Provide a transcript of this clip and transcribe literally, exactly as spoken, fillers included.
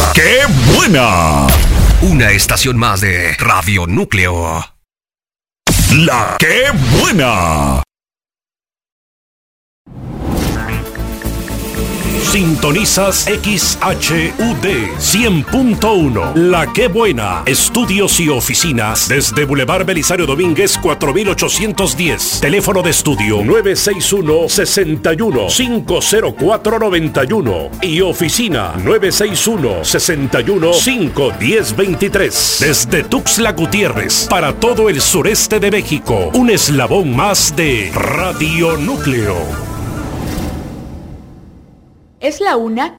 ¡Qué buena! Una estación más de Radio Núcleo. La ¡Qué buena! Sintonizas X H U D cien punto uno. La Qué Buena. Estudios y oficinas desde Boulevard Belisario Domínguez cuatro mil ochocientos diez. Teléfono de estudio nueve seis uno, seis uno, cinco cero cuatro, nueve uno. Y oficina nueve seis uno, seis uno, cinco uno cero, dos tres. Desde Tuxtla Gutiérrez para todo el sureste de México. Un eslabón más de Radio Núcleo. Es la una